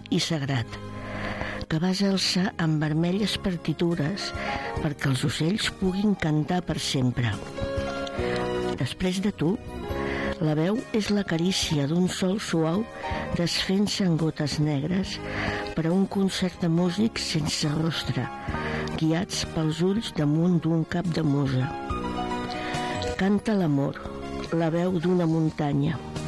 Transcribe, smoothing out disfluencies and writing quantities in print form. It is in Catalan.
i sagrat, que vas alçar amb vermelles partitures perquè els ocells puguin cantar per sempre. Després de tu, la veu és la carícia d'un sol suau desfent-se en gotes negres per a un concert de músics sense rostre, guiats pels ulls damunt d'un cap de musa. Canta l'amor, la veu d'una muntanya,